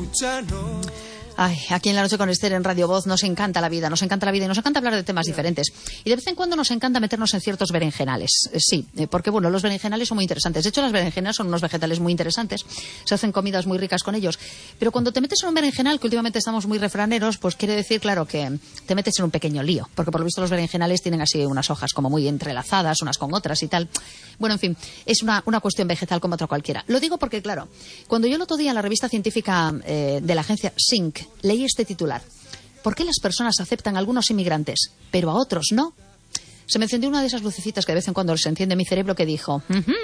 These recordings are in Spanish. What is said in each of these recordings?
Ay, aquí en La Noche con Esther en Radio Voz nos encanta la vida y nos encanta hablar de temas diferentes. Y de vez en cuando nos encanta meternos en ciertos berenjenales. Sí, porque bueno, los berenjenales son muy interesantes. De hecho, las berenjenas son unos vegetales muy interesantes. Se hacen comidas muy ricas con ellos. Pero cuando te metes en un berenjenal, que últimamente estamos muy refraneros, pues quiere decir, claro, que te metes en un pequeño lío. Porque por lo visto los berenjenales tienen así unas hojas como muy entrelazadas, unas con otras y tal. Bueno, en fin, es una cuestión vegetal como otra cualquiera. Lo digo porque, claro, cuando yo el otro día en la revista científica de la agencia Sync leí este titular: ¿por qué las personas aceptan a algunos inmigrantes, pero a otros no? Se me encendió una de esas lucecitas que de vez en cuando se enciende en mi cerebro, que dijo,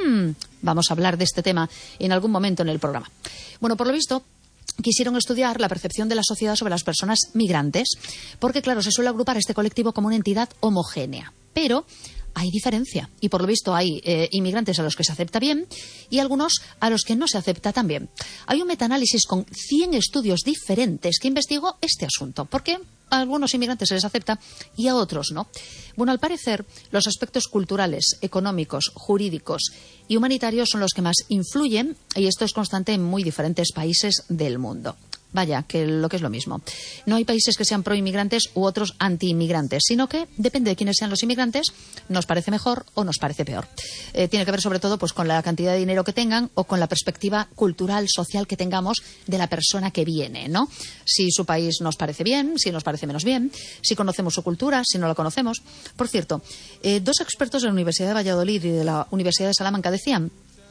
vamos a hablar de este tema en algún momento en el programa. Bueno, por lo visto, quisieron estudiar la percepción de la sociedad sobre las personas migrantes, porque, claro, se suele agrupar este colectivo como una entidad homogénea. Pero hay diferencia, y por lo visto hay inmigrantes a los que se acepta bien y algunos a los que no se acepta tan bien. Hay un metaanálisis con 100 estudios diferentes que investigó este asunto. ¿Por qué a algunos inmigrantes se les acepta y a otros no? Bueno, al parecer, los aspectos culturales, económicos, jurídicos y humanitarios son los que más influyen, y esto es constante en muy diferentes países del mundo. Vaya, que lo que es lo mismo. No hay países que sean pro-inmigrantes u otros anti-inmigrantes, sino que depende de quiénes sean los inmigrantes, nos parece mejor o nos parece peor. Tiene que ver sobre todo pues con la cantidad de dinero que tengan o con la perspectiva cultural, social que tengamos de la persona que viene, ¿no? Si su país nos parece bien, si nos parece menos bien, si conocemos su cultura, si no la conocemos. Por cierto, dos expertos de la Universidad de Valladolid y de la Universidad de Salamanca decían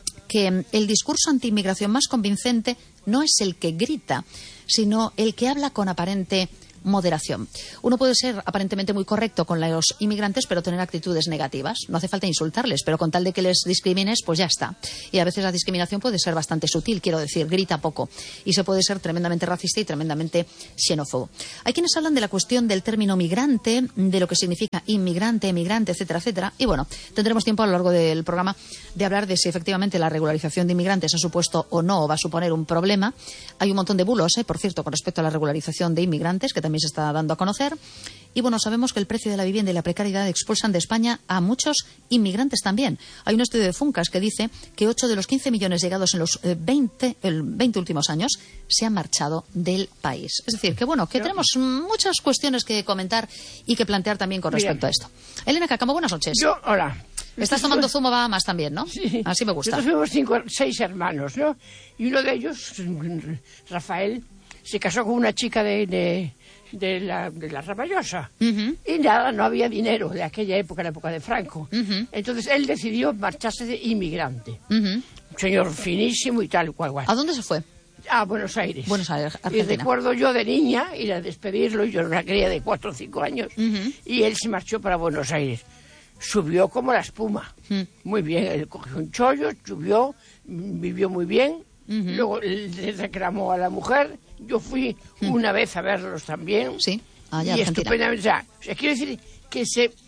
que el discurso anti-inmigración más convincente no es el que grita, sino el que habla con aparente moderación. Uno puede ser aparentemente muy correcto con los inmigrantes, pero tener actitudes negativas. No hace falta insultarles, pero con tal de que les discrimines, pues ya está. Y a veces la discriminación puede ser bastante sutil, quiero decir, grita poco. Y se puede ser tremendamente racista y tremendamente xenófobo. Hay quienes hablan de la cuestión del término migrante, de lo que significa inmigrante, emigrante, etcétera, etcétera. Y bueno, tendremos tiempo a lo largo del programa de hablar de si efectivamente la regularización de inmigrantes ha supuesto o no, o va a suponer un problema. Hay un montón de bulos, por cierto, con respecto a la regularización de inmigrantes, que también se está dando a conocer. Y bueno, sabemos que el precio de la vivienda y la precariedad expulsan de España a muchos inmigrantes también. Hay un estudio de Funcas que dice que 8 de los 15 millones llegados en los 20 últimos años se han marchado del país. Es decir, que bueno, que tenemos muchas cuestiones que comentar y que plantear también con respecto a esto. Elena Cacamo, buenas noches. Hola. Estás tomando zumo Bahamas también, ¿no? Sí. Así me gusta. Nosotros fuimos 6 hermanos, ¿no? Y uno de ellos, Rafael, se casó con una chica de la Ramallosa. Y nada, no había dinero de aquella época, la época de Franco. Entonces él decidió marcharse de inmigrante. Un señor finísimo y tal cual. ¿A dónde se fue? A Buenos Aires. Buenos Aires, Argentina. Y recuerdo yo de niña ir a despedirlo, yo era una cría de 4 o 5 años, y él se marchó para Buenos Aires. Subió como la espuma. Muy bien, él cogió un chollo, subió, vivió muy bien. Luego le reclamó a la mujer. Yo fui una vez a verlos también. Sí, allá y estupendamente. O sea, quiero decir que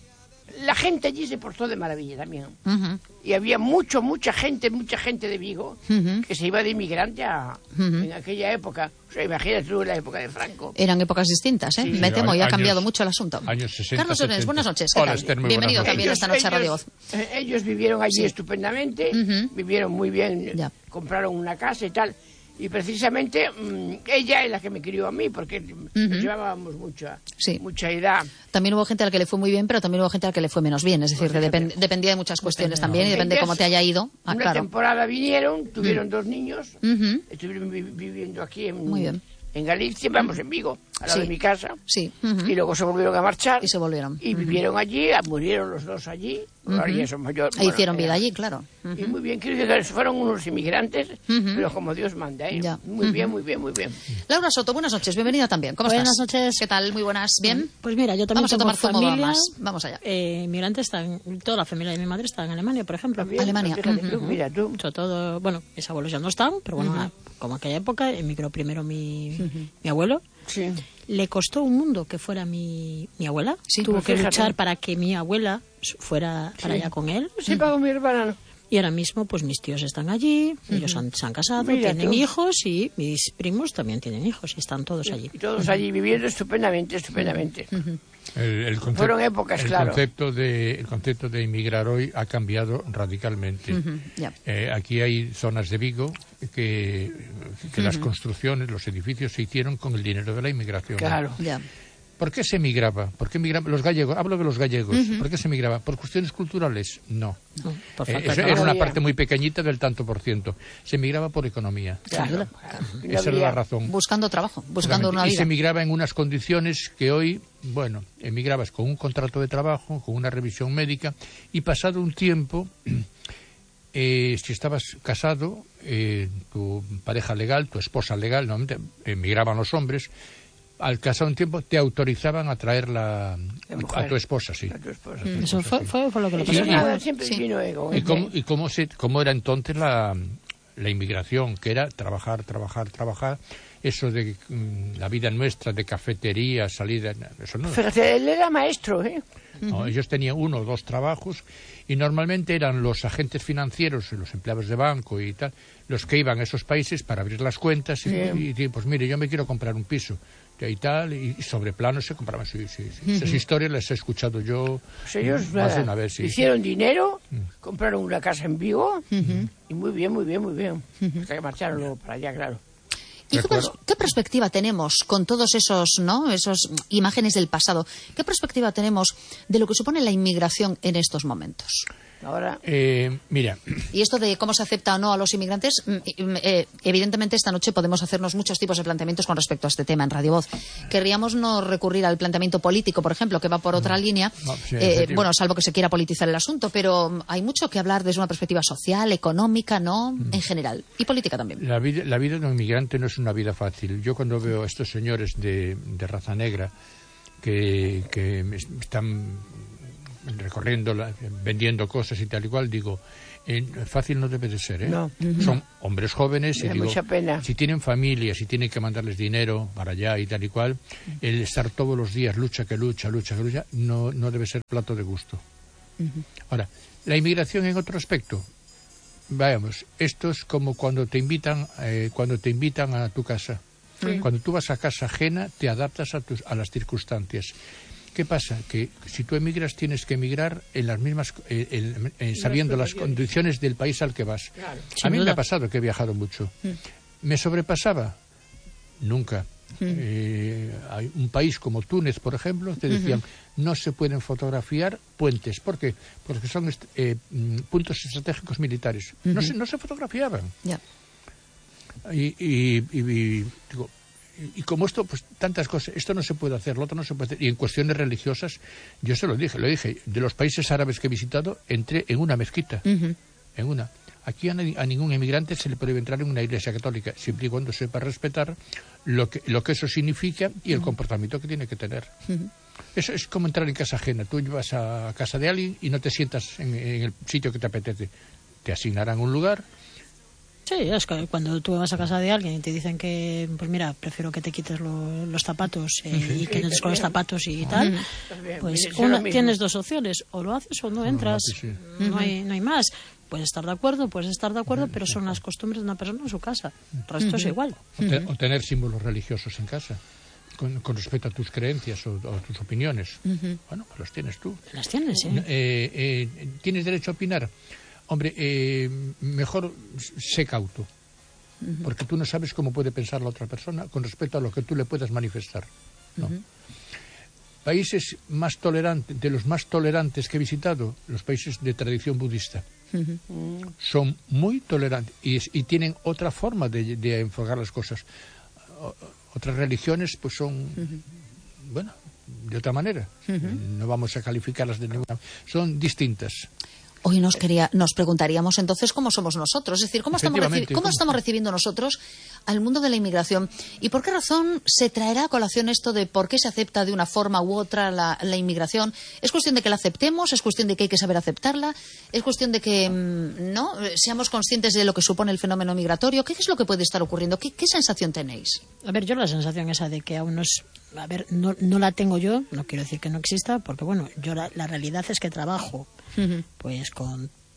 la gente allí se portó de maravilla también. Y había mucha gente de Vigo que se iba de inmigrante en aquella época. O sea, imagínate tú, la época de Franco. Eran épocas distintas, ¿eh? Sí. Me temo, y ha cambiado mucho el asunto. Años 60, Carlos Lorenz, buenas noches. ¿Qué Hola, tal? Esther, muy bienvenido buenas también noches. esta noche a Radio Voz. Ellos vivieron allí estupendamente, vivieron muy bien, compraron una casa y tal. Y precisamente ella es la que me crió a mí, porque nos llevábamos mucha edad. También hubo gente a la que le fue muy bien, pero también hubo gente a la que le fue menos bien. Es decir, que dependía de muchas cuestiones también, y depende de cómo te haya ido. Una temporada vinieron, tuvieron 2 niños, estuvieron viviendo aquí en Galicia, vamos, en Vigo, al lado de mi casa. Y luego se volvieron a marchar. Y se volvieron. Y vivieron allí, murieron los 2 allí. Ahora ya son mayores. Hicieron vida allí, claro. Y muy bien, quiero decir que fueron unos inmigrantes, pero como Dios manda, ¿eh? Muy bien, muy bien, muy bien. Laura Soto, buenas noches, bienvenida también. ¿Cómo estás? Buenas noches. ¿Qué tal? Muy buenas. ¿Bien? Pues mira, yo también vamos a tomar familia. Más. Vamos allá. Inmigrantes toda la familia de mi madre está en Alemania, por ejemplo. Alemania. Mira tú. Todo, bueno, mis abuelos ya no están, pero bueno, como aquella época, emigró primero mi abuelo. Sí. Le costó un mundo que fuera mi abuela. Sí, tuvo pues que fíjate. luchar para que mi abuela fuera para allá con él. Sí, pagó mi hermana. Y ahora mismo, pues mis tíos están allí, ellos se han casado, tienen hijos, y mis primos también tienen hijos y están todos allí. Y todos allí viviendo estupendamente. Fueron épocas, claro. El concepto de inmigrar hoy ha cambiado radicalmente. Aquí hay zonas de Vigo que las construcciones, los edificios se hicieron con el dinero de la inmigración. Claro. ¿Por qué se emigraba? Los gallegos, hablo de los gallegos. ¿Por qué se emigraba? ¿Por cuestiones culturales? No. Era una parte muy pequeñita del tanto por ciento. Se emigraba por economía. Claro. Esa era la razón. Buscando trabajo, buscando una vida. Y se emigraba en unas condiciones que hoy, bueno, emigrabas con un contrato de trabajo, con una revisión médica, y pasado un tiempo, si estabas casado, tu pareja legal, tu esposa legal, normalmente emigraban los hombres. Al casar un tiempo te autorizaban a traer a tu esposa, sí. Eso fue lo que le pasó. Siempre vino ego. ¿Y cómo era entonces la inmigración? Que era trabajar. Eso de la vida nuestra, de cafetería, salida, eso no. Fíjate, él era maestro, ¿eh? No, ellos tenían 1 o 2 trabajos y normalmente eran los agentes financieros, los empleados de banco y tal, los que iban a esos países para abrir las cuentas y pues mire, yo me quiero comprar un piso y tal, y sobre plano se compraban. Sí. Esas historias las he escuchado yo pues ellos, más de una vez. Sí. Hicieron dinero, compraron una casa en Vigo y muy bien. Hasta que marcharon luego para allá, claro. ¿Y qué perspectiva tenemos con todos esos imágenes del pasado? ¿Qué perspectiva tenemos de lo que supone la inmigración en estos momentos? Ahora, mira. Y esto de cómo se acepta o no a los inmigrantes, evidentemente esta noche podemos hacernos muchos tipos de planteamientos con respecto a este tema en Radio Voz. Querríamos no recurrir al planteamiento político, por ejemplo, que va por otra línea, salvo que se quiera politizar el asunto, pero hay mucho que hablar desde una perspectiva social, económica, ¿no? En general, y política también. La vida de un inmigrante no es una vida fácil. Yo cuando veo a estos señores de raza negra que están recorriendo, vendiendo cosas y tal y cual, digo, fácil no debe de ser, ¿eh? No. Son hombres jóvenes y digo, mucha pena. Si tienen familia, si tienen que mandarles dinero para allá y tal y cual, el estar todos los días lucha, no debe ser plato de gusto. Ahora, la inmigración en otro aspecto, veamos, esto es como cuando te invitan a tu casa. Cuando tú vas a casa ajena, te adaptas a las circunstancias. ¿Qué pasa? Que si tú emigras, tienes que emigrar en las mismas, sabiendo las condiciones del país al que vas. Claro. A mí me ha pasado que he viajado mucho. ¿Me sobrepasaba? Nunca. Hay un país como Túnez, por ejemplo, te decían, no se pueden fotografiar puentes. ¿Por qué? Porque son puntos estratégicos militares. No se fotografiaban. Yeah. Digo, y como esto, pues tantas cosas, esto no se puede hacer, lo otro no se puede hacer. Y en cuestiones religiosas, yo se lo dije, de los países árabes que he visitado, entré en una mezquita, en una. Aquí a ningún emigrante se le puede entrar en una iglesia católica, siempre y cuando sepa respetar lo que eso significa y el comportamiento que tiene que tener. Eso es como entrar en casa ajena. Tú vas a casa de alguien y no te sientas en el sitio que te apetece. Te asignarán un lugar. Sí, es que cuando tú vas a casa de alguien y te dicen que, pues mira, prefiero que te quites los zapatos y que entres con los zapatos y tal, pues tienes 2 opciones, o lo haces o no entras, no hay más. Puedes estar de acuerdo, pero son las costumbres de una persona en su casa, el resto es igual. O tener símbolos religiosos en casa, con respecto a tus creencias o tus opiniones. Bueno, pues los tienes tú. Las tienes, ¿Tienes derecho a opinar? Hombre, mejor sé cauto, porque tú no sabes cómo puede pensar la otra persona con respecto a lo que tú le puedas manifestar. ¿No? Países más tolerantes, de los más tolerantes que he visitado, los países de tradición budista, son muy tolerantes y tienen otra forma de enfocar las cosas. Otras religiones pues son, bueno, de otra manera. No vamos a calificarlas de ninguna. Son distintas. Hoy nos preguntaríamos entonces cómo somos nosotros, es decir, cómo estamos recibiendo nosotros al mundo de la inmigración y por qué razón se traerá a colación esto de por qué se acepta de una forma u otra la inmigración. ¿Es cuestión de que la aceptemos? ¿Es cuestión de que hay que saber aceptarla? ¿Es cuestión de que no seamos conscientes de lo que supone el fenómeno migratorio? ¿Qué es lo que puede estar ocurriendo? ¿Qué sensación tenéis? A ver, yo la sensación esa de que aún no la tengo yo, no quiero decir que no exista, porque bueno, yo la realidad es que trabajo pues con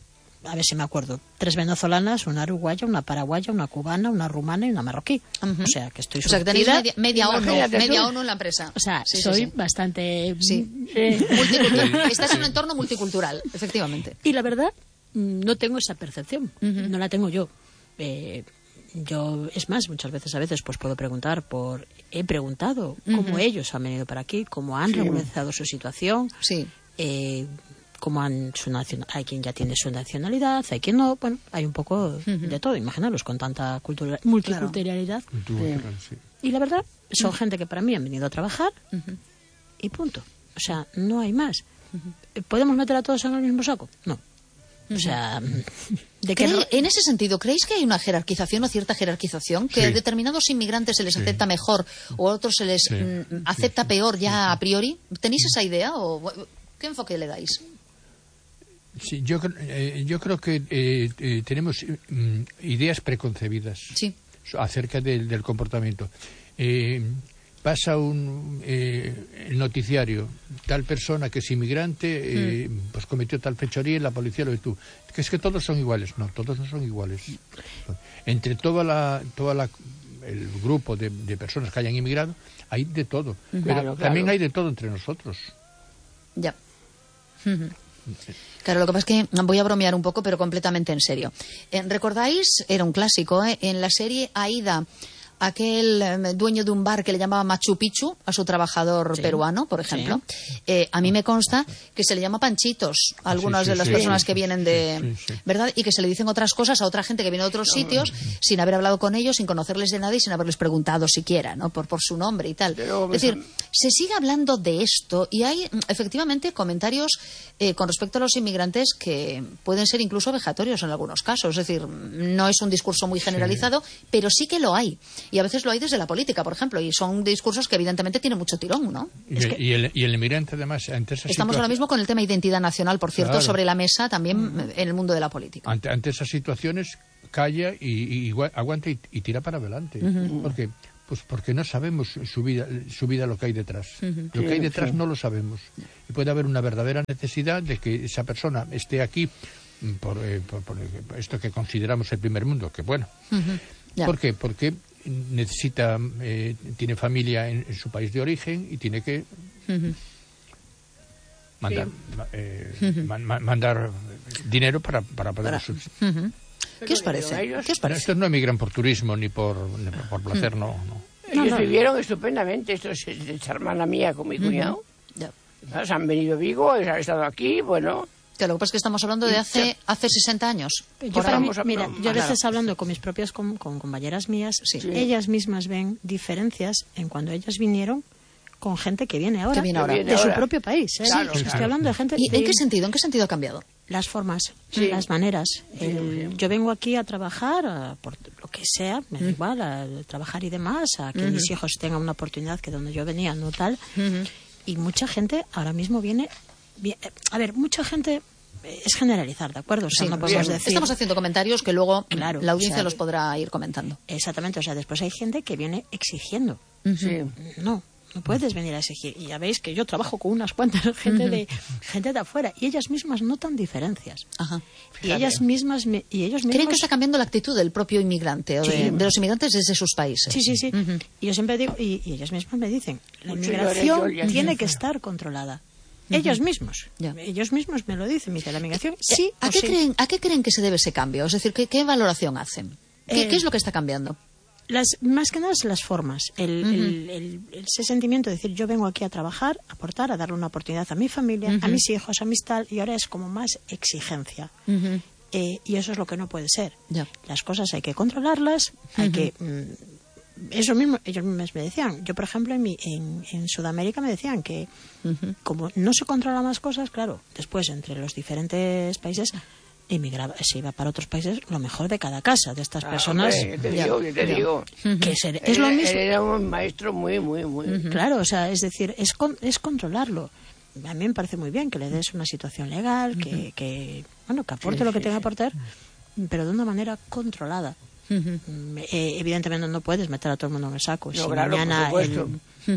a ver si me acuerdo, 3 venezolanas, una uruguaya, una paraguaya, una cubana, una rumana y una marroquí. O sea, que estoy surtida. O sea, que tenéis media ONU en la empresa. O sea, soy bastante... multicultural. Estás en un entorno multicultural, efectivamente. Y la verdad, no tengo esa percepción. No la tengo yo. Yo, es más, muchas veces pues puedo preguntar he preguntado cómo ellos han venido para aquí, cómo han regularizado su situación, cómo hay quien ya tiene su nacionalidad, hay quien no, bueno, hay un poco de todo, imaginaros, con tanta multiculturalidad. Y la verdad, son gente que para mí han venido a trabajar y punto. O sea, no hay más. ¿Podemos meter a todos en el mismo saco? No. O sea, en ese sentido, ¿creéis que hay una jerarquización o cierta jerarquización? ¿Que a determinados inmigrantes se les acepta mejor o a otros se les acepta peor ya a priori? ¿Tenéis esa idea o qué enfoque le dais? Sí, yo creo que tenemos ideas preconcebidas acerca del comportamiento. Pasa el noticiario, tal persona que es inmigrante pues cometió tal fechoría y la policía lo ve tú. Que es que todos son iguales. No, todos no son iguales. Entre el grupo de personas que hayan inmigrado hay de todo. Pero también hay de todo entre nosotros. Ya. Claro, lo que pasa es que voy a bromear un poco, pero completamente en serio. ¿Recordáis? Era un clásico, en la serie Aída, aquel dueño de un bar que le llamaba Machu Picchu a su trabajador peruano, por ejemplo. A mí me consta que se le llama Panchitos a algunas de las personas que vienen de... ¿verdad? Y que se le dicen otras cosas a otra gente que viene de otros sitios sin haber hablado con ellos, sin conocerles de nada y sin haberles preguntado siquiera, ¿no? Por su nombre y tal. Es decir, se sigue hablando de esto y hay efectivamente comentarios con respecto a los inmigrantes que pueden ser incluso vejatorios en algunos casos. Es decir, no es un discurso muy generalizado, pero sí que lo hay. Y a veces lo hay desde la política, por ejemplo, y son discursos que evidentemente tienen mucho tirón, ¿no? Y el inmigrante, además, ante esa Estamos ahora mismo con el tema identidad nacional, por cierto, sobre la mesa también en el mundo de la política. Ante esas situaciones, calla y aguanta y tira para adelante. Porque pues porque no sabemos su vida lo que hay detrás. Lo que hay detrás no lo sabemos. Y puede haber una verdadera necesidad de que esa persona esté aquí por esto que consideramos el primer mundo, que bueno. ¿Por qué? Porque necesita, tiene familia en su país de origen y tiene que mandar dinero para poder subsistir. ¿Qué os parece? Estos no emigran por turismo ni por placer, no. Ellos vivieron estupendamente. Esto es hermana mía con mi cuñado. Se han venido a Vigo, han estado aquí, bueno... Que lo que pasa es que estamos hablando de hace 60 años. Yo a veces hablando con mis propias con compañeras mías, ellas mismas ven diferencias en cuando ellas vinieron con gente que viene ahora, de su propio país. Claro, estoy hablando de gente... ¿Y en qué sentido? ¿En qué sentido ha cambiado? Las formas, las maneras. Yo vengo aquí a trabajar, por lo que sea, me da igual, a trabajar y demás, a que mis hijos tengan una oportunidad que donde yo venía no tal. Y mucha gente ahora mismo viene... A ver, mucha gente es generalizar, ¿de acuerdo? O sea, no podemos decir... Estamos haciendo comentarios que luego la audiencia los podrá ir comentando. Exactamente, o sea, después hay gente que viene exigiendo. No puedes venir a exigir. Y ya veis que yo trabajo con unas cuantas gente de afuera y ellas mismas notan diferencias. Y ellos mismos ¿Creen que está cambiando la actitud del propio inmigrante o de los inmigrantes desde sus países? Sí. Y yo siempre digo, y ellas mismas me dicen, la inmigración tiene que estar controlada. Ellos mismos me lo dicen, me dicen, la migración sí. ¿A qué creen que se debe ese cambio? Es decir, ¿qué valoración hacen? ¿Qué es lo que está cambiando? Más que nada las formas, ese sentimiento de decir yo vengo aquí a trabajar, a aportar, a darle una oportunidad a mi familia, a mis hijos, a mis tal, y ahora es como más exigencia. Y eso es lo que no puede ser. Las cosas hay que controlarlas, hay que... Eso mismo, ellos mismos me decían. Yo, por ejemplo, en Sudamérica me decían que como no se controlan más cosas, claro, después entre los diferentes países se iba para otros países lo mejor de cada casa de estas personas. Te digo. Que es lo mismo. Era un maestro muy... Claro, o sea, es decir, es controlarlo. A mí me parece muy bien que le des una situación legal, que aporte lo que tenga que aportar, pero de una manera controlada. Evidentemente no puedes meter a todo el mundo en el saco. Si mañana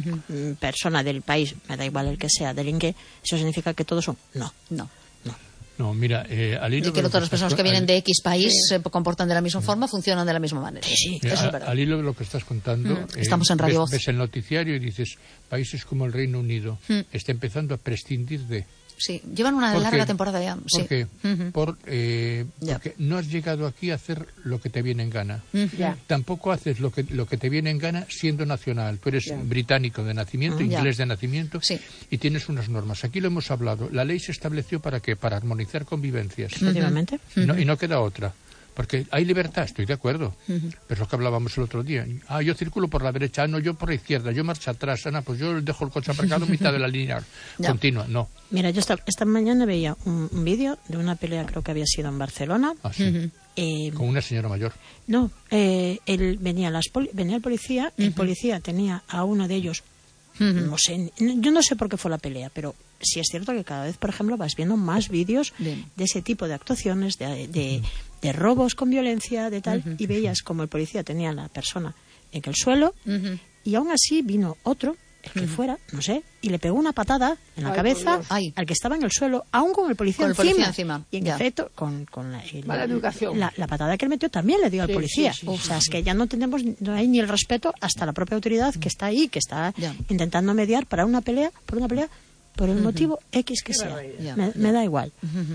persona del país, me da igual el que sea, delinque, eso significa que todos son... No. No, mira, al hilo y que todas las personas que vienen de X país se comportan de la misma forma, funcionan de la misma manera. Sí, mira, eso es verdad. Al hilo de lo que estás contando, estamos en Radio Voz. Ves el noticiario y dices, países como el Reino Unido está empezando a prescindir de... Sí, llevan una larga temporada ya. ¿Por qué? Porque no has llegado aquí a hacer lo que te viene en gana. Tampoco haces lo que te viene en gana siendo nacional. Tú eres británico de nacimiento, inglés de nacimiento, y tienes unas normas. Aquí lo hemos hablado. La ley se estableció ¿para qué? Para armonizar convivencias. Efectivamente. Y no queda otra. Porque hay libertad, estoy de acuerdo. Pero es lo que hablábamos el otro día. Yo circulo por la derecha, no, yo por la izquierda, yo marcha atrás, pues yo dejo el coche aparcado en mitad de la línea continua. No. Mira, yo esta mañana veía un vídeo de una pelea, creo que había sido en Barcelona. Ah, sí. Con una señora mayor. No, venía el policía, el policía tenía a uno de ellos, no sé, yo no sé por qué fue la pelea, pero sí es cierto que cada vez, por ejemplo, vas viendo más vídeos de ese tipo de actuaciones, de robos con violencia, de tal, y veías como el policía tenía a la persona en el suelo, y aún así vino otro, el que fuera, no sé, y le pegó una patada en la cabeza al que estaba en el suelo, aún con el policía, encima. Y en efecto, con mala educación. La patada que él metió también le dio al policía. O sea, es que ya no hay ni el respeto hasta la propia autoridad que está ahí, que está intentando mediar para una pelea, por el motivo X que sea. Me da igual.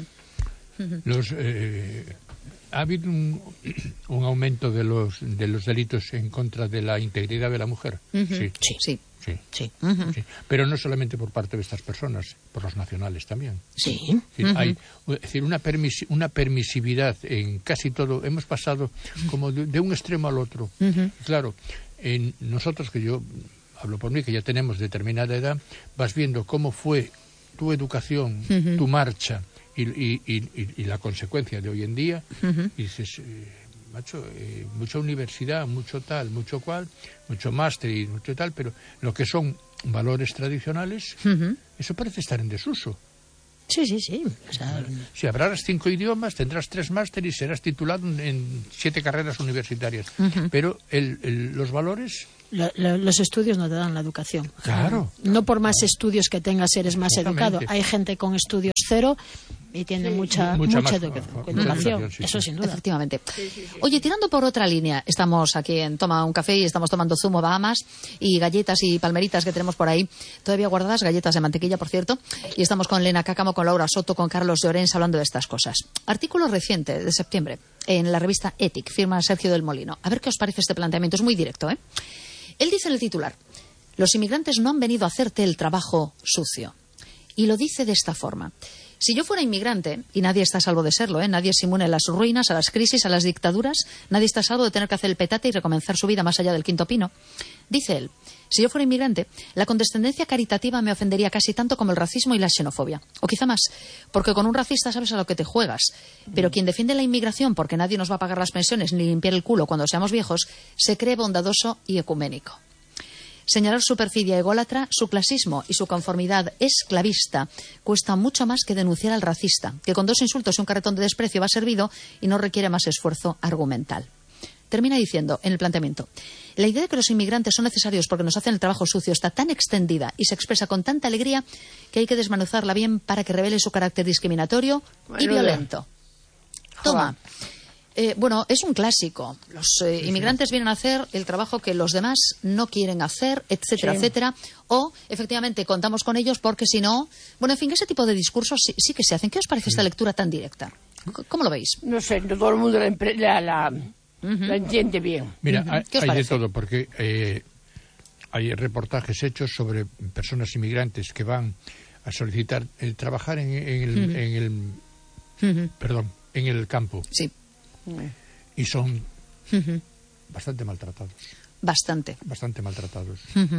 Ha habido un aumento de los delitos en contra de la integridad de la mujer. Sí. Pero no solamente por parte de estas personas, por los nacionales también. Sí. Hay una permisividad en casi todo. Hemos pasado como de un extremo al otro. Claro, nosotros, que yo hablo por mí, que ya tenemos determinada edad, vas viendo cómo fue tu educación, tu marcha y la consecuencia de hoy en día, y dices, macho, mucha universidad, mucho tal, mucho cual, mucho máster y mucho tal, pero lo que son valores tradicionales, eso parece estar en desuso. Sí. O sea, si hablarás 5 idiomas, tendrás 3 másteres y serás titulado en 7 carreras universitarias. Pero los valores... Los estudios no te dan la educación. Claro. No por más estudios que tengas eres más educado. Hay gente con estudios 0 y tiene mucha educación. Sí. Eso sin duda. Efectivamente. Oye, tirando por otra línea, estamos aquí en Toma un Café y estamos tomando zumo Bahamas y galletas y palmeritas que tenemos por ahí, todavía guardadas, galletas de mantequilla, por cierto, y estamos con Lena Cácamo, con Laura Soto, con Carlos Llorens hablando de estas cosas. Artículo reciente de septiembre en la revista Ethic, firma Sergio del Molino. A ver qué os parece este planteamiento, es muy directo, ¿eh? Él dice en el titular: los inmigrantes no han venido a hacerte el trabajo sucio. Y lo dice de esta forma: si yo fuera inmigrante, y nadie está a salvo de serlo, nadie es inmune a las ruinas, a las crisis, a las dictaduras, nadie está a salvo de tener que hacer el petate y recomenzar su vida más allá del quinto pino. Dice él: si yo fuera inmigrante, la condescendencia caritativa me ofendería casi tanto como el racismo y la xenofobia. O quizá más, porque con un racista sabes a lo que te juegas. Pero quien defiende la inmigración porque nadie nos va a pagar las pensiones ni limpiar el culo cuando seamos viejos, se cree bondadoso y ecuménico. Señalar su perfidia ególatra, su clasismo y su conformidad esclavista cuesta mucho más que denunciar al racista, que con 2 insultos y un carretón de desprecio va servido y no requiere más esfuerzo argumental. Termina diciendo en el planteamiento: la idea de que los inmigrantes son necesarios porque nos hacen el trabajo sucio está tan extendida y se expresa con tanta alegría que hay que desmenuzarla bien para que revele su carácter discriminatorio y violento. Toma. Bueno, es un clásico. Los inmigrantes vienen a hacer el trabajo que los demás no quieren hacer, etcétera, etcétera. O, efectivamente, contamos con ellos porque si no... Bueno, en fin, ese tipo de discursos sí que se hacen. ¿Qué os parece esta lectura tan directa? ¿Cómo lo veis? No sé, no todo el mundo la entiende bien. Mira, hay de todo, porque hay reportajes hechos sobre personas inmigrantes que van a solicitar trabajar en el campo. Sí. Y son bastante maltratados. Bastante maltratados.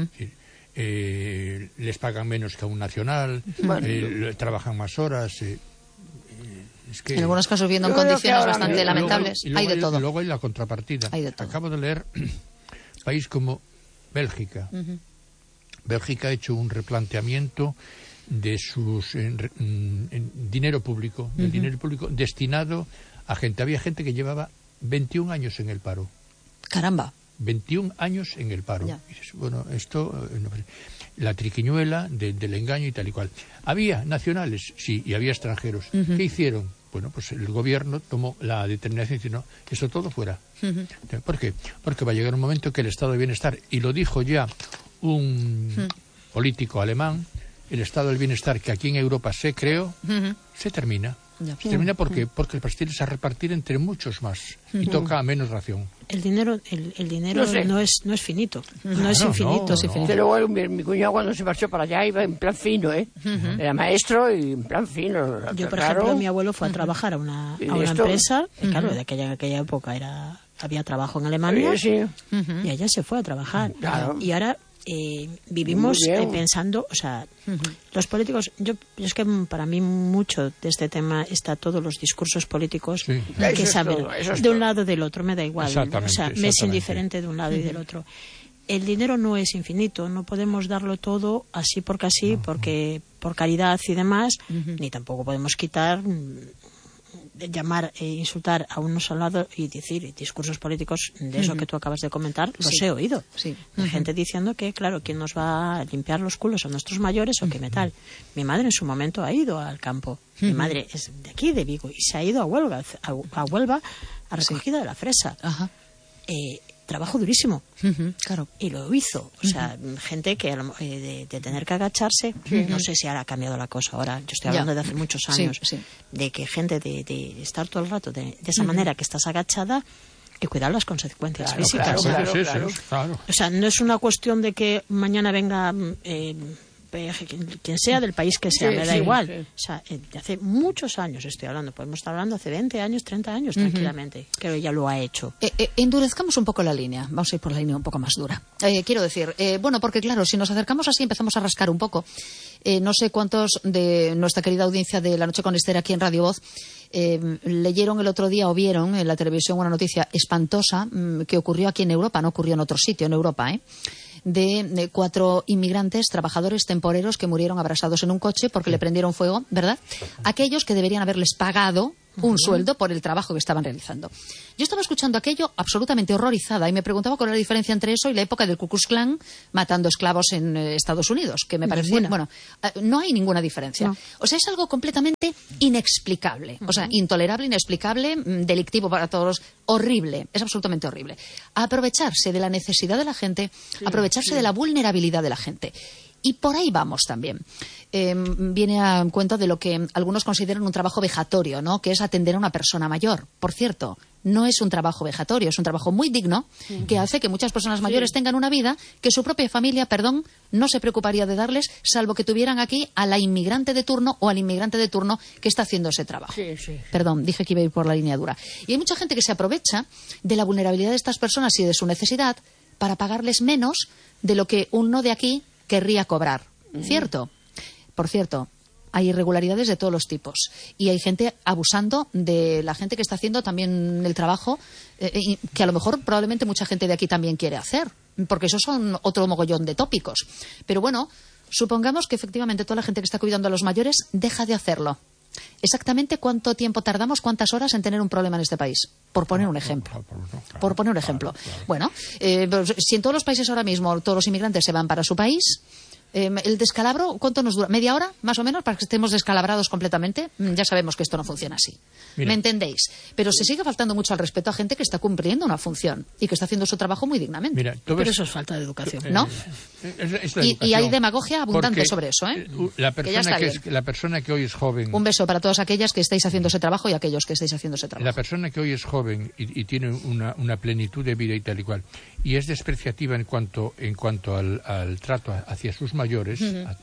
Les pagan menos que a un nacional, trabajan más horas. Es que, en algunos casos viviendo en condiciones bastante lamentables. Hay de todo. Luego hay la contrapartida. Hay de todo. Acabo de leer país como Bélgica. Bélgica ha hecho un replanteamiento de sus dinero público, del dinero público destinado a gente. Había gente que llevaba 21 años en el paro. Caramba. 21 años en el paro. Y dices, bueno, esto... la triquiñuela del engaño y tal y cual. ¿Había nacionales? Sí, y había extranjeros. ¿Qué hicieron? Bueno, pues el gobierno tomó la determinación y dice, no, esto todo fuera. ¿Por qué? Porque va a llegar un momento que el estado de bienestar, y lo dijo ya un político alemán, el estado del bienestar que aquí en Europa se creó, se termina. Se termina porque el pastel es a repartir entre muchos más y toca a menos ración. El dinero no es finito, no es infinito. No. Luego mi cuñado cuando se marchó para allá iba en plan fino, era maestro y en plan fino. Yo, por ejemplo, mi abuelo fue a trabajar a una empresa, claro, de aquella época había trabajo en Alemania, y allá se fue a trabajar. Claro. Y ahora vivimos pensando, o sea, los políticos, es que para mí mucho de este tema está todos los discursos políticos que saben de un lado o del otro, me da igual, o sea, me es indiferente de un lado y del otro. El dinero no es infinito, no podemos darlo todo así porque así, porque por caridad y demás, ni tampoco podemos quitar, llamar e insultar a unos al lado y decir discursos políticos de eso que tú acabas de comentar, los he oído. De gente diciendo que, claro, ¿quién nos va a limpiar los culos a nuestros mayores o qué metal? Mi madre en su momento ha ido al campo. Mi madre es de aquí, de Vigo, y se ha ido a Huelva a recogida de la fresa. Trabajo durísimo, claro, y lo hizo, o sea, gente que de tener que agacharse, no sé si ahora ha cambiado la cosa ahora, yo estoy hablando de hace muchos años, de que gente de estar todo el rato de esa manera que estás agachada y cuidar las consecuencias físicas. Claro. O sea, no es una cuestión de que mañana venga quien sea del país que sea, me da igual. O sea, de hace muchos años estoy hablando, podemos estar hablando hace 20 años, 30 años tranquilamente, que ya lo ha hecho. Endurezcamos un poco la línea, vamos a ir por la línea un poco más dura. Quiero decir, bueno, porque claro, si nos acercamos así empezamos a rascar un poco. No sé cuántos de nuestra querida audiencia de La Noche con Esther aquí en Radio Voz leyeron el otro día o vieron en la televisión una noticia espantosa que ocurrió aquí en Europa, no ocurrió en otro sitio, en Europa, de 4 inmigrantes, trabajadores temporeros que murieron abrasados en un coche porque le prendieron fuego, ¿verdad? Aquellos que deberían haberles pagado un sueldo por el trabajo que estaban realizando. Yo estaba escuchando aquello absolutamente horrorizada y me preguntaba cuál era la diferencia entre eso y la época del Ku Klux Klan matando esclavos en Estados Unidos, que me parecía, bueno, no hay ninguna diferencia. No. O sea, es algo completamente inexplicable, o sea, intolerable, inexplicable, delictivo para todos, horrible, es absolutamente horrible. Aprovecharse de la necesidad de la gente, aprovecharse de la vulnerabilidad de la gente. Y por ahí vamos también. Viene a cuenta de lo que algunos consideran un trabajo vejatorio, ¿no? Que es atender a una persona mayor. Por cierto, no es un trabajo vejatorio, es un trabajo muy digno que hace que muchas personas mayores tengan una vida que su propia familia, no se preocuparía de darles, salvo que tuvieran aquí a la inmigrante de turno o al inmigrante de turno que está haciendo ese trabajo. Perdón, dije que iba a ir por la línea dura. Y hay mucha gente que se aprovecha de la vulnerabilidad de estas personas y de su necesidad para pagarles menos de lo que uno de aquí querría cobrar, ¿cierto? Por cierto, hay irregularidades de todos los tipos y hay gente abusando de la gente que está haciendo también el trabajo que a lo mejor probablemente mucha gente de aquí también quiere hacer, porque esos son otro mogollón de tópicos. Pero bueno, supongamos que efectivamente toda la gente que está cuidando a los mayores deja de hacerlo. Exactamente cuánto tiempo tardamos, cuántas horas en tener un problema en este país, por poner un ejemplo. Por poner un ejemplo. Bueno, si en todos los países ahora mismo todos los inmigrantes se van para su país, el descalabro, ¿cuánto nos dura? ¿Media hora, más o menos, para que estemos descalabrados completamente? Ya sabemos que esto no funciona así. Mira. ¿Me entendéis? Pero se sigue faltando mucho al respeto a gente que está cumpliendo una función y que está haciendo su trabajo muy dignamente. Mira, pero eso es falta de educación, ¿no? Es y hay demagogia abundante sobre eso, ¿eh? La persona que hoy es joven... Un beso para todas aquellas que estáis haciendo ese trabajo y aquellos que estáis haciendo ese trabajo. La persona que hoy es joven y tiene una plenitud de vida y tal y cual, y es despreciativa en cuanto al trato hacia sus mayores,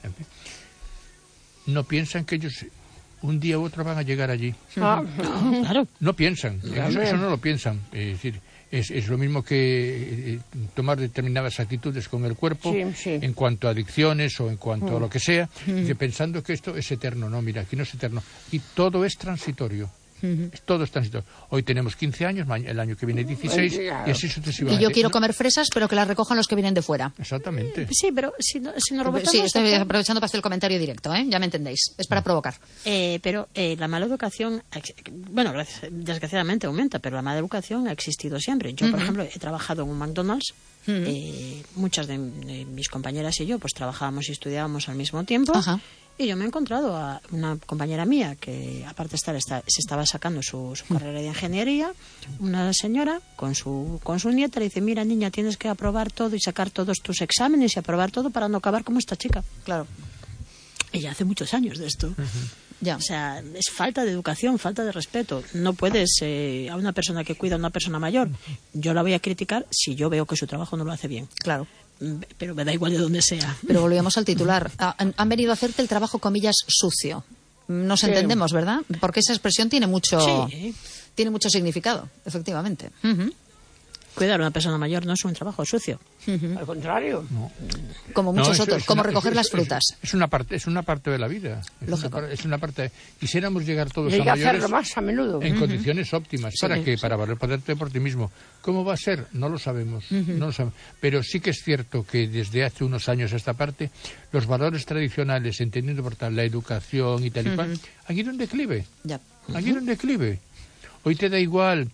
no piensan que ellos un día u otro van a llegar allí. Claro. No piensan, eso no lo piensan. Es decir, es lo mismo que tomar determinadas actitudes con el cuerpo en cuanto a adicciones o en cuanto a lo que sea, pensando que esto es eterno. No, mira, aquí no es eterno. Y todo es transitorio. Todo está en situación. Hoy tenemos 15 años, el año que viene 16, y así sucesivamente. Y yo quiero comer fresas, pero que las recojan los que vienen de fuera. Exactamente. Sí, pero si nos rebotamos... Sí, estoy aprovechando para hacer el comentario directo, ¿eh? Ya me entendéis. Es para provocar. Pero la mala educación, bueno, desgraciadamente aumenta, pero la mala educación ha existido siempre. Yo, por ejemplo, he trabajado en un McDonald's. Muchas de mis compañeras y yo pues trabajábamos y estudiábamos al mismo tiempo. Ajá. Y yo me he encontrado a una compañera mía que, aparte de se estaba sacando su carrera de ingeniería, una señora con su nieta le dice: mira, niña, tienes que aprobar todo y sacar todos tus exámenes y aprobar todo para no acabar como esta chica. Claro. Ella hace muchos años de esto. Ya. O sea, es falta de educación, falta de respeto. No puedes a una persona que cuida a una persona mayor, yo la voy a criticar si yo veo que su trabajo no lo hace bien. Claro. Pero me da igual de dónde sea. Pero volvemos al titular. Han venido a hacerte el trabajo, comillas, sucio. Nos entendemos, ¿verdad? Porque esa expresión tiene mucho significado, efectivamente. Cuidar a una persona mayor no es un trabajo sucio. Al contrario. No. Como muchos otros, como recoger las frutas. Es una parte de la vida. Es una parte. Quisiéramos llegar todos y hay a que mayores hacerlo más a menudo. en condiciones óptimas. ¿Para qué? Para ponerte por ti mismo. ¿Cómo va a ser? No lo sabemos. No lo sabemos. Pero sí que es cierto que desde hace unos años a esta parte, los valores tradicionales, entendiendo por tal la educación y tal y cual, han ido en declive. Ya. Han ido en declive. Hoy te da igual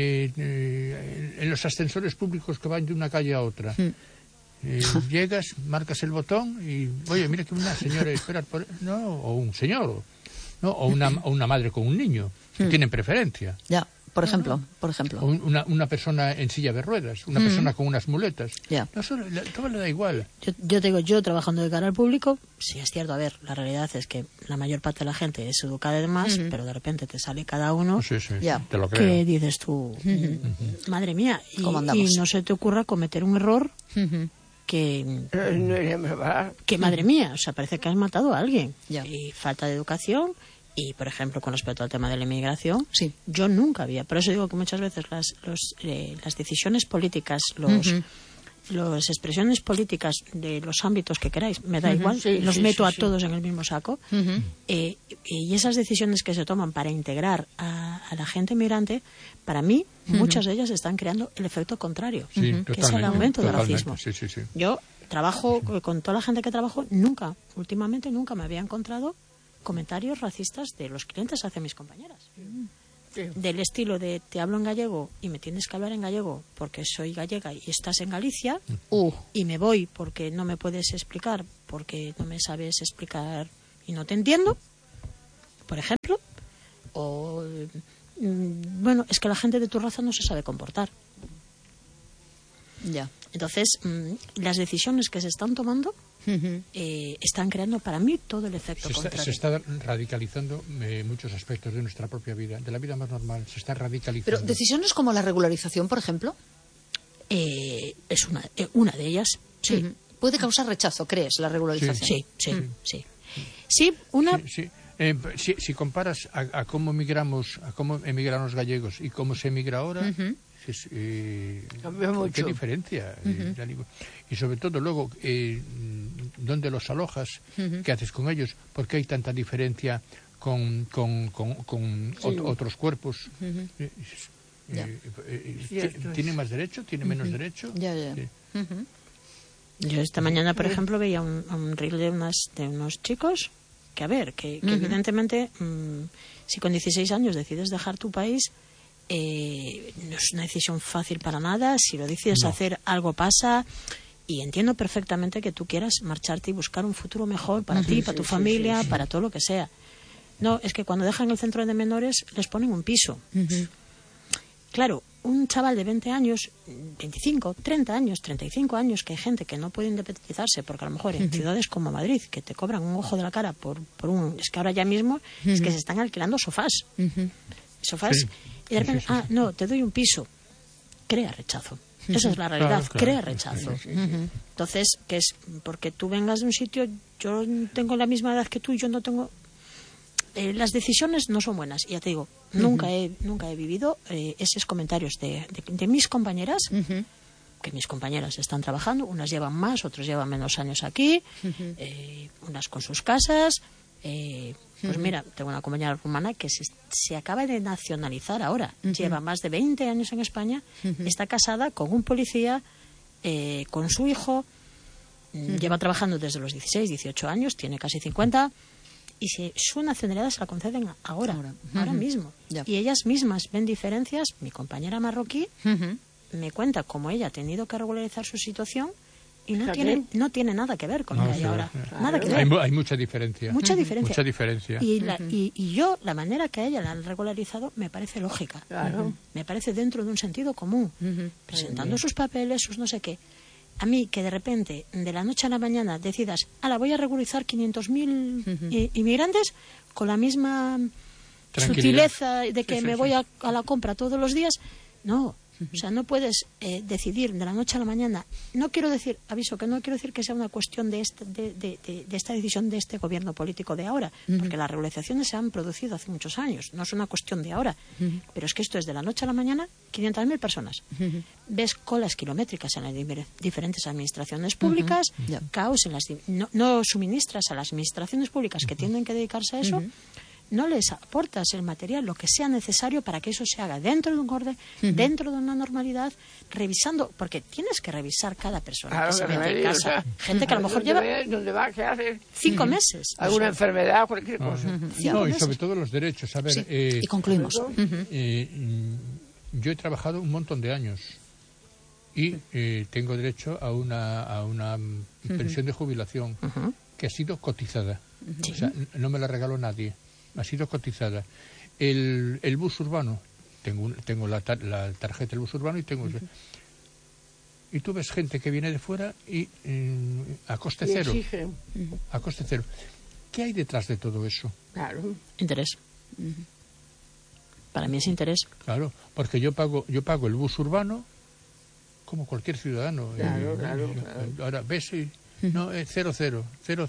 en los ascensores públicos que van de una calle a otra. Llegas, marcas el botón y, oye, mira que una señora espera o un señor, ¿no? o una madre con un niño, que tienen preferencia. Ya, por ejemplo. Una persona en silla de ruedas, una persona con unas muletas. Ya. Todo le da igual. Yo te digo, yo trabajando de cara al público, sí es cierto, a ver, la realidad es que la mayor parte de la gente es educada y demás, pero de repente te sale cada uno Ya. Te lo creo. que dices tú, madre mía, y no se te ocurra cometer un error que madre mía, o sea, parece que has matado a alguien. Ya. Y falta de educación. Y, por ejemplo, con respecto al tema de la inmigración, Sí. yo nunca había. Por eso digo que muchas veces las decisiones políticas, las expresiones políticas de los ámbitos que queráis, me da igual, los meto a todos en el mismo saco. Y esas decisiones que se toman para integrar a la gente inmigrante, para mí, muchas de ellas están creando el efecto contrario, que es el aumento del racismo. Sí. Yo trabajo con toda la gente que trabajo, últimamente nunca me había encontrado comentarios racistas de los clientes hacia mis compañeras. Del estilo de: te hablo en gallego y me tienes que hablar en gallego porque soy gallega y estás en Galicia, y me voy porque no me puedes explicar, porque no me sabes explicar y no te entiendo, por ejemplo. O, bueno, es que la gente de tu raza no se sabe comportar. Ya. Entonces, las decisiones que se están tomando están creando para mí todo el efecto contrario. Se está radicalizando muchos aspectos de nuestra propia vida, de la vida más normal. Se está radicalizando. Pero decisiones como la regularización, por ejemplo. Es una de ellas, sí. Puede causar rechazo, ¿crees, la regularización? Sí. Sí, una... Si comparas a cómo emigran los gallegos y cómo se emigra ahora, cambia mucho. ¿Qué diferencia? Y sobre todo luego, ¿dónde los alojas? ¿Qué haces con ellos? ¿Por qué hay tanta diferencia con otros cuerpos? ¿Tiene más derecho? ¿Tiene menos derecho? Ya. Yo esta mañana, por ejemplo, veía un reel de unos chicos que, a ver, que evidentemente, si con 16 años decides dejar tu país, no es una decisión fácil para nada. Si lo decides hacer, algo pasa. Y entiendo perfectamente que tú quieras marcharte y buscar un futuro mejor para ti, para tu familia, para todo lo que sea. No, es que cuando dejan el centro de menores les ponen un piso. Claro, un chaval de 20 años, 25, 30 años, 35 años, que hay gente que no puede independizarse, porque a lo mejor en ciudades como Madrid, que te cobran un ojo de la cara por un... Es que ahora ya mismo es que se están alquilando sofás. Sofás. Y de repente, no, te doy un piso. Crea rechazo. Esa es la realidad, Claro. crea rechazo. Entonces, que es porque tú vengas de un sitio, yo tengo la misma edad que tú y yo no tengo... las decisiones no son buenas, y ya te digo, nunca he vivido esos comentarios de mis compañeras, que mis compañeras están trabajando, unas llevan más, otras llevan menos años aquí, unas con sus casas, Pues mira, tengo una compañera rumana que se acaba de nacionalizar ahora. Lleva más de 20 años en España, está casada con un policía, con su hijo, lleva trabajando desde los 16, 18 años, tiene casi 50, y su nacionalidad se la conceden ahora mismo. Ya. Y ellas mismas ven diferencias. Mi compañera marroquí me cuenta cómo ella ha tenido que regularizar su situación y no tiene nada que ver con lo que hay ahora. Nada que ver. Hay mucha diferencia. Mucha diferencia. Mucha diferencia. Y yo, la manera que a ella la han regularizado me parece lógica. Claro. Me parece dentro de un sentido común. Presentando sus papeles, sus no sé qué. A mí, que de repente, de la noche a la mañana, decidas, voy a regularizar 500.000 inmigrantes con la misma sutileza de que me voy a la compra todos los días. No. O sea, no puedes decidir de la noche a la mañana. No quiero decir, aviso, que no quiero decir que sea una cuestión de esta decisión de este gobierno político de ahora, porque las regularizaciones se han producido hace muchos años, no es una cuestión de ahora. Pero es que esto es de la noche a la mañana, 500.000 personas. Ves colas kilométricas en las diferentes administraciones públicas, caos en las... No suministras a las administraciones públicas que tienen que dedicarse a eso, no les aportas el material, lo que sea necesario para que eso se haga dentro de un orden, dentro de una normalidad, revisando, porque tienes que revisar cada persona que se mete en casa. Gente que a lo mejor lleva ¿dónde va? ¿Qué hace? 5 meses. Alguna enfermedad, cualquier cosa. No, y sobre todo los derechos. A ver, y concluimos. Yo he trabajado un montón de años y tengo derecho a una pensión de jubilación que ha sido cotizada. O sea, no me la regaló nadie. Ha sido cotizada. El bus urbano, tengo la tarjeta del bus urbano y tengo... Y tú ves gente que viene de fuera y a coste cero. A coste cero. ¿Qué hay detrás de todo eso? Claro. Interés. Para mí es interés. Claro, porque yo pago el bus urbano como cualquier ciudadano. Claro. Ahora ves y... No, es 00.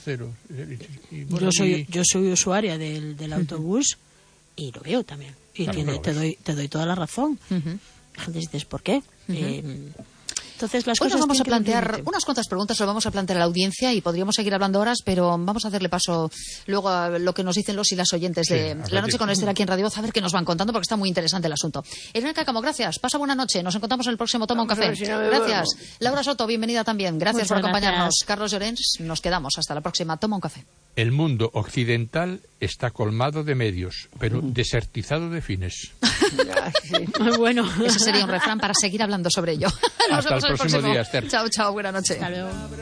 Y bueno, yo soy usuaria del autobús y lo veo también. Y claro, te doy toda la razón. La gente dice, ¿por qué? Entonces, las cosas vamos a plantear unas cuantas preguntas, lo vamos a plantear a la audiencia y podríamos seguir hablando horas, pero vamos a hacerle paso luego a lo que nos dicen los y las oyentes de La Noche con Esther aquí en Radio Voz, a ver qué nos van contando, porque está muy interesante el asunto. Elena Cáccamo, gracias, pasa buena noche, nos encontramos en el próximo Toma un Café. Gracias. Laura Soto, bienvenida también, gracias por acompañarnos. Carlos Llorens, nos quedamos hasta la próxima Toma un Café. El mundo occidental está colmado de medios, pero desertizado de fines. Muy bueno. Ese sería un refrán para seguir hablando sobre ello. Hasta el próximo día, Esther. Chao, buena noche. Hasta luego.